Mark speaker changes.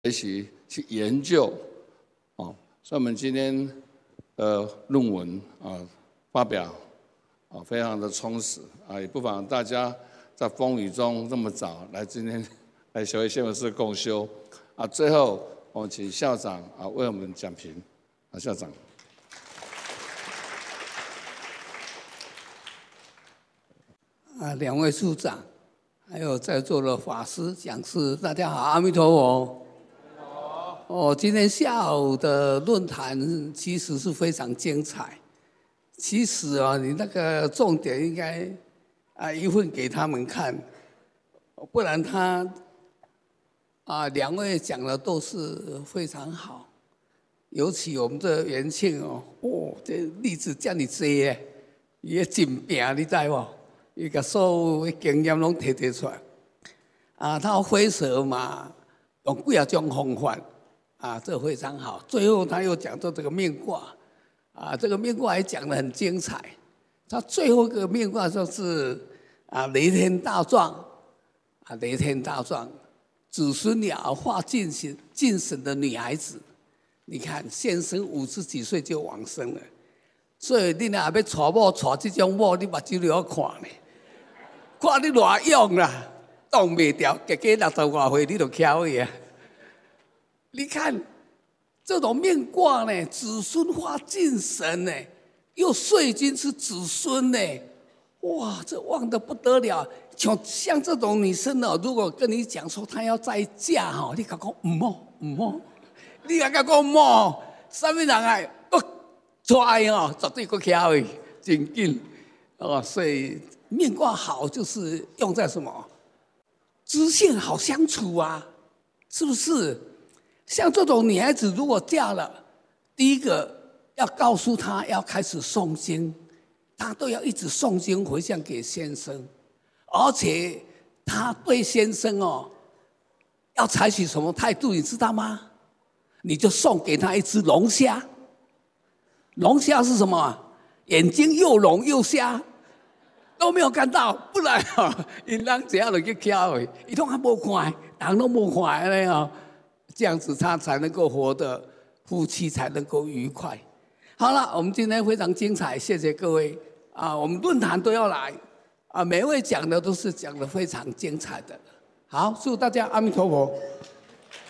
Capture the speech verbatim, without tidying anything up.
Speaker 1: 学习去研究，哦，所以我们今天的论文啊发表啊非常的充实啊，也不妨大家在风雨中这么早来今天来学会新闻室共修啊。最后我们请校长啊为我们讲评啊，校长。
Speaker 2: 啊，两位处长，还有在座的法师、讲师，大家好，阿弥陀佛。哦，今天下午的论坛其实是非常精彩。其实啊，你那个重点应该啊一份给他们看，不然他啊两位讲的都是非常好。尤其我们这元庆哦，哦，这例子这么多耶，也真拼，你知无？伊把所有的经验拢提提出来。啊，他挥蛇嘛，用几啊种方法。啊，这非常好。最后他又讲到这个命卦，啊，这个命卦也讲得很精彩。他最后一个命卦就是啊，雷天大壮，啊，雷天大壮，子孙鸟化进神进神的女孩子。你看，先生五十几岁就往生了，所以你若要娶某娶这种某，你目睭就要看呢，看你偌勇啦，挡袂掉，加加六十外岁你就翘去啊。你看这种命卦呢，子孙化进神呢，又岁君是子孙呢，哇，这旺得不得了。像像这种女生呢，如果跟你讲说她要再嫁哈，你讲讲唔好唔好，你讲讲唔好，什么人啊？哦，拽哦，绝对够巧的，真紧哦。所以命卦好就是用在什么？知性好相处啊，是不是？像这种女孩子，如果嫁了，第一个要告诉她要开始诵经，她都要一直诵经回向给先生，而且她对先生哦，要采取什么态度，你知道吗？你就送给他一只龙虾。龙虾是什么？眼睛又龙又瞎，都没有看到，不然哦，因人这样就去敲的，伊拢还无看，人都无看嘞哦。这样子他才能够活得夫妻才能够愉快。好了，我们今天非常精彩，谢谢各位啊！我们论坛都要来啊，每位讲的都是讲得非常精彩的。好，祝大家阿弥陀佛。